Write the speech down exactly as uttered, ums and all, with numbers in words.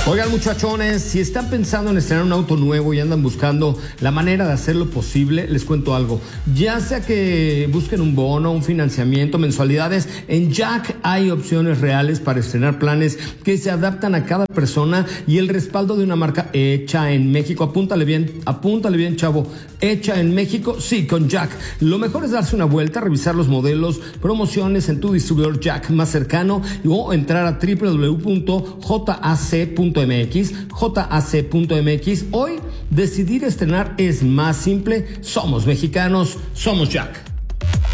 Oigan, muchachones, si están pensando en estrenar un auto nuevo y andan buscando la manera de hacerlo posible, les cuento algo. Ya sea que busquen un bono, un financiamiento, mensualidades, en Jack hay opciones reales para estrenar planes que se adaptan a cada persona y el respaldo de una marca hecha en México. Apúntale bien, apúntale bien, chavo. Hecha en México, sí, con Jack. Lo mejor es darse una vuelta, revisar los modelos, promociones en tu distribuidor Jack más cercano o entrar a doble u doble u doble u punto jac punto m x, jac punto m x. Hoy decidir estrenar es más simple. Somos mexicanos, somos Jack.